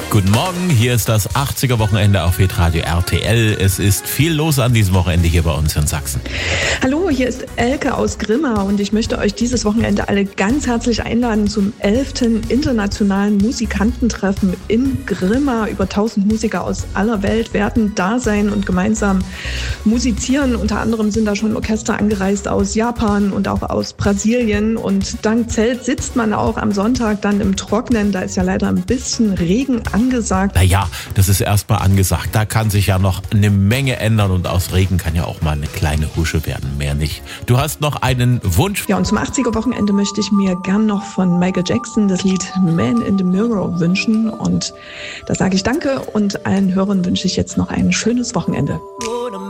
Guten Morgen, hier ist das 80er-Wochenende auf Hitradio RTL. Es ist viel los an diesem Wochenende hier bei uns in Sachsen. Hallo, hier ist Elke aus Grimma und ich möchte euch dieses Wochenende alle ganz herzlich einladen zum 11. Internationalen Musikantentreffen in Grimma. Über 1000 Musiker aus aller Welt werden da sein und gemeinsam musizieren. Unter anderem sind da schon Orchester angereist aus Japan und auch aus Brasilien. Und dank Zelt sitzt man auch am Sonntag dann im Trocknen. Da ist ja leider ein bisschen Regen angesagt. Naja, das ist erstmal angesagt. Da kann sich ja noch eine Menge ändern und aus Regen kann ja auch mal eine kleine Husche werden, mehr nicht. Du hast noch einen Wunsch? Ja, und zum 80er-Wochenende möchte ich mir gern noch von Michael Jackson das Lied Man in the Mirror wünschen. Und da sage ich Danke und allen Hörern wünsche ich jetzt noch ein schönes Wochenende.